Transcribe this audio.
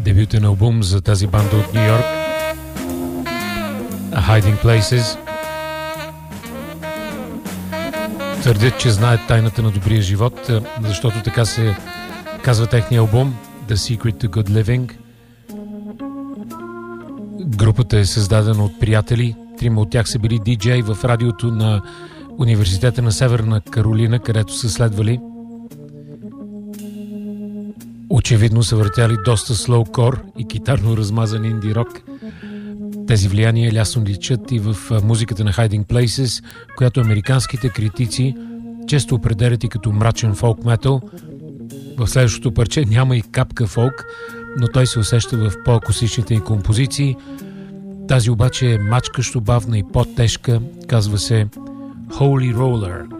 Дебютен албум за тази банда от Ню Йорк, Hiding Places. Твърдят, че знаят тайната на добрия живот, защото така се казва техния албум The Secret to Good Living. Групата е създадена от приятели. 3 от тях са били диджей в радиото на Университета на Северна Каролина, където са следвали. Очевидно са въртяли доста слоукор и китарно размазан инди рок. Тези влияния лясно личат и в музиката на Hiding Places, която американските критици често определят и като мрачен фолк метал. В следващото парче няма и капка фолк, но той се усеща в по-акустичните им композиции. Тази обаче е мачкащо бавна и по-тежка, казва се Holy Roller.